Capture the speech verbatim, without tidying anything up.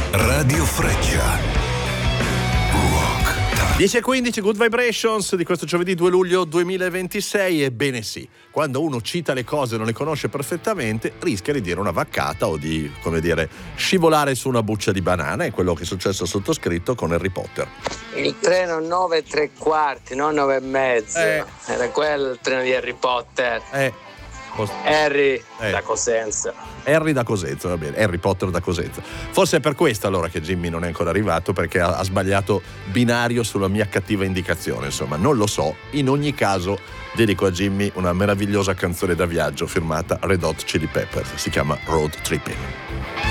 Radio Freccia. dieci e quindici, Good Vibrations di questo giovedì due luglio duemilaventisei. Ebbene sì, quando uno cita le cose e non le conosce perfettamente rischia di dire una vaccata o di, come dire, scivolare su una buccia di banana. È quello che è successo al sottoscritto con Harry Potter. Il treno nove e tre quarti, non nove e mezzo. Eh. Era quello il treno di Harry Potter. Eh, Harry Eh. da Cosenza. Harry da Cosenza, va bene, Harry Potter da Cosenza. Forse è per questo allora che Jimmy non è ancora arrivato, perché ha, ha sbagliato binario sulla mia cattiva indicazione, insomma, non lo so. In ogni caso dedico a Jimmy una meravigliosa canzone da viaggio firmata Red Hot Chili Peppers, si chiama Road Tripping.